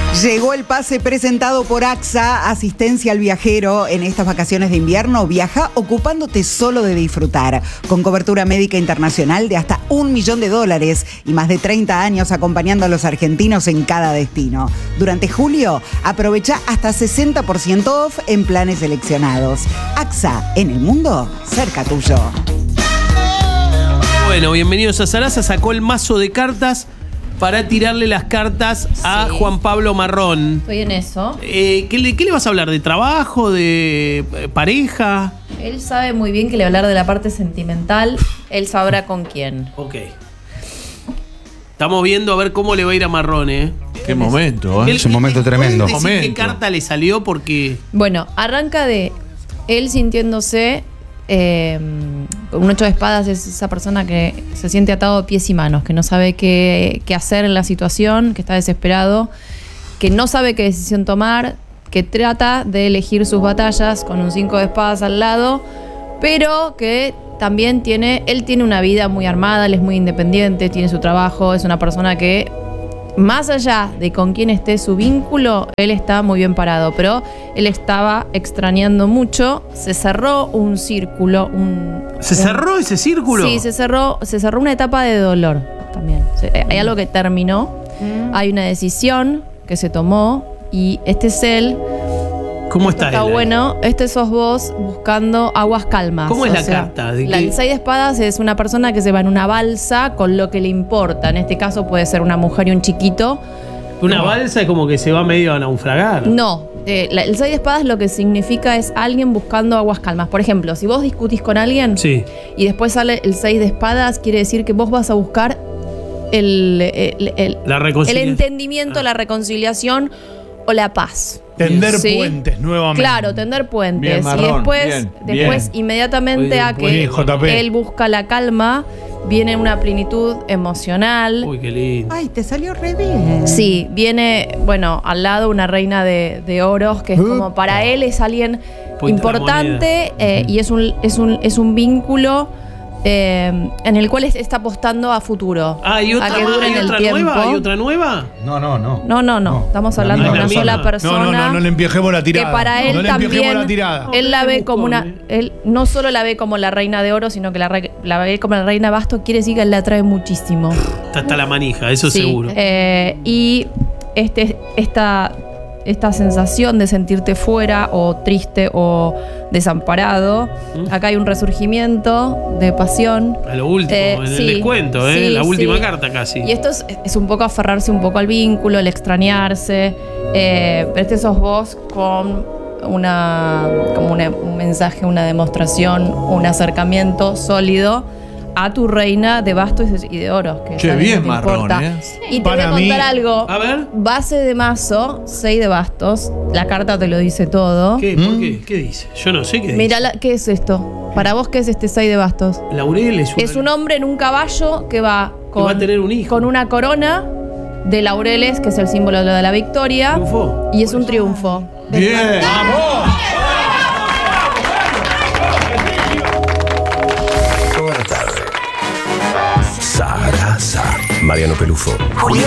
Llegó el pase presentado por AXA, asistencia al viajero. En estas vacaciones de invierno, viaja ocupándote solo de disfrutar. Con cobertura médica internacional de hasta $1 millón y más de 30 años acompañando a los argentinos en cada destino. Durante julio, aprovecha hasta 60% off en planes seleccionados. AXA, en el mundo, cerca tuyo. Bueno, bienvenidos a Sarasa. Sacó el mazo de cartas para tirarle las cartas a Juan Pablo Marrón. Estoy en eso. ¿Qué le vas a hablar? ¿De trabajo? ¿De pareja? Él sabe muy bien que le va a hablar de la parte sentimental. Él sabrá con quién. Ok. Estamos viendo a ver cómo le va a ir a Marrón, ¿eh? Qué momento, ¿eh? Es un momento tremendo. ¿Puedes decir qué carta le salió? Porque... Bueno, arranca de él sintiéndose... un 8 de espadas es esa persona que se siente atado de pies y manos, que no sabe qué hacer en la situación, que está desesperado, que no sabe qué decisión tomar, que trata de elegir sus batallas con un 5 de espadas al lado, pero que también él tiene una vida muy armada, él es muy independiente, tiene su trabajo, es una persona que más allá de con quién esté su vínculo, él está muy bien parado, pero él estaba extrañando mucho. Se cerró un círculo. ¿Se cerró ese círculo? Sí, se cerró una etapa de dolor también. Hay algo que terminó, hay una decisión que se tomó y este es él. ¿Cómo está él? Está bueno, sos vos buscando aguas calmas. ¿Cómo es la carta? El 6 de espadas es una persona que se va en una balsa con lo que le importa. En este caso puede ser una mujer y un chiquito. Una balsa es como que se va medio a naufragar. No, el 6 de espadas lo que significa es alguien buscando aguas calmas. Por ejemplo, si vos discutís con alguien y después sale el 6 de espadas, quiere decir que vos vas a buscar el entendimiento, la reconciliación o la paz. Tender puentes nuevamente. Claro, tender puentes. Bien, Marrón, y después inmediatamente él busca la calma, viene una plenitud emocional. Uy, qué lindo. Ay, te salió re bien. Sí, viene, al lado una reina de oros, que es como para él es alguien importante y es un vínculo en el cual está apostando a futuro. ¿Hay otra nueva? ¿Hay otra nueva? No. Estamos hablando de una sola persona. No le empiejemos la tirada. Que para él también, él la ve como él no solo la ve como la reina de oro, sino que la ve como la reina de basto. Quiere decir que él la atrae muchísimo. Está hasta la manija, eso seguro. Y esta sensación de sentirte fuera o triste o desamparado, acá hay un resurgimiento de pasión. A lo último, en el descuento, la última carta casi. Y esto es un poco aferrarse un poco al vínculo, el extrañarse, pero sos vos con un mensaje, una demostración, un acercamiento sólido a tu reina de bastos y de oros. Che, bien Marrón, Y te voy a contar algo. A ver. Base de mazo, 6 de bastos. La carta te lo dice todo. ¿Qué? ¿Por qué? ¿Qué dice? Yo no sé qué dice. Mira, ¿qué es esto? Para vos, ¿qué es este 6 de bastos? Laurel es un hombre en un caballo que va a tener un hijo. Con una corona de laureles, que es el símbolo de la victoria. Triunfó. Y es un triunfo. Bien. ¡Vamos! Sarasa. Mariano Pelufo.